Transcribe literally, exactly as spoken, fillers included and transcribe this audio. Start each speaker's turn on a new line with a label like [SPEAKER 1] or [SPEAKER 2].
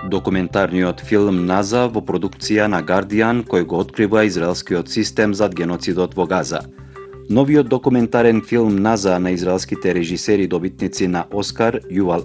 [SPEAKER 1] Документарниот филм Наза во продукција на Guardian, кој го открива израелскиот систем зад геноцидот во Газа. Новиот документарен филм Наза на израелските режисери добитници на Оскар Јувал